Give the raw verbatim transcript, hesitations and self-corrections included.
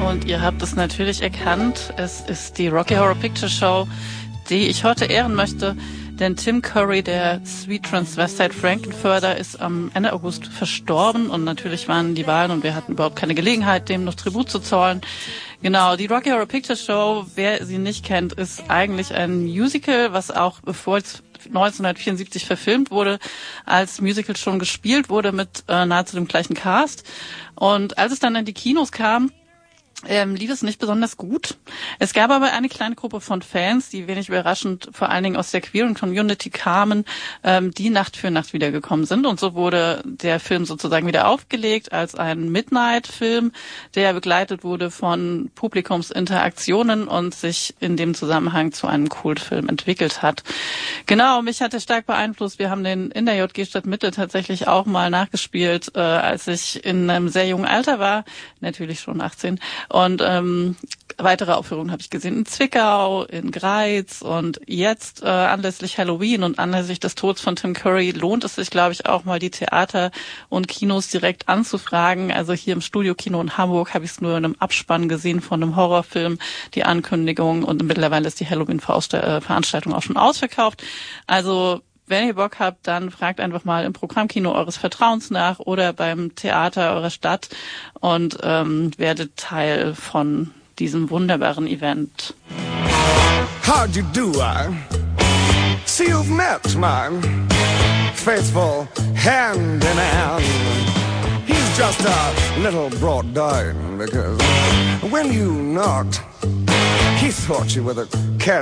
Und ihr habt es natürlich erkannt, es ist die Rocky Horror Picture Show, die ich heute ehren möchte. Denn Tim Curry, der Sweet Transvestite Frankenfurter, ist am Ende August verstorben. Und natürlich waren die Wahlen und wir hatten überhaupt keine Gelegenheit, dem noch Tribut zu zollen. Genau, die Rocky Horror Picture Show, wer sie nicht kennt, ist eigentlich ein Musical, was auch bevor es neunzehnhundertvierundsiebzig verfilmt wurde, als Musical schon gespielt wurde mit äh, nahezu dem gleichen Cast. Und als es dann in die Kinos kam, Ähm, lief es nicht besonders gut. Es gab aber eine kleine Gruppe von Fans, die wenig überraschend vor allen Dingen aus der queeren Community kamen, ähm, die Nacht für Nacht wiedergekommen sind. Und so wurde der Film sozusagen wieder aufgelegt als ein Midnight-Film, der begleitet wurde von Publikumsinteraktionen und sich in dem Zusammenhang zu einem Kultfilm entwickelt hat. Genau, mich hat er stark beeinflusst. Wir haben den in der J G Stadtmitte tatsächlich auch mal nachgespielt, äh, als ich in einem sehr jungen Alter war, natürlich schon achtzehn. Und ähm, weitere Aufführungen habe ich gesehen in Zwickau, in Greiz und jetzt äh, anlässlich Halloween und anlässlich des Todes von Tim Curry lohnt es sich, glaube ich, auch mal die Theater und Kinos direkt anzufragen. Also hier im Studiokino in Hamburg habe ich es nur in einem Abspann gesehen von einem Horrorfilm, die Ankündigung, und mittlerweile ist die Halloween-Veranstaltung auch schon ausverkauft. Also wenn ihr Bock habt, dann fragt einfach mal im Programmkino eures Vertrauens nach oder beim Theater eurer Stadt und ähm, werdet Teil von diesem wunderbaren Event. How'd you do? I see you've met my faithful hand in hand. He's just a little brought down because when you knocked, he thought you were the cat.